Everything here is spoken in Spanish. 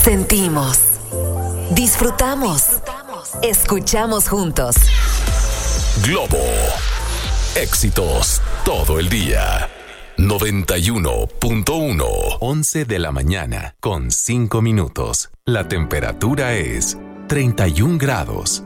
Sentimos, disfrutamos, escuchamos juntos. Globo. Éxitos todo el día. 91.1. 11 de la mañana con 5 minutos. La temperatura es 31 grados.